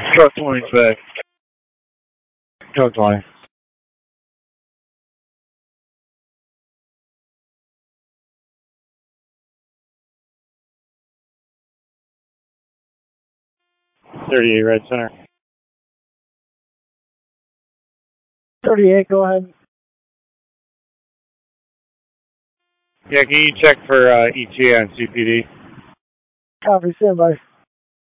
Truck 20's back. Truck 20. .38 Red Center. 38, go ahead. Yeah, can you check for ETA on CPD? Copy, stand by.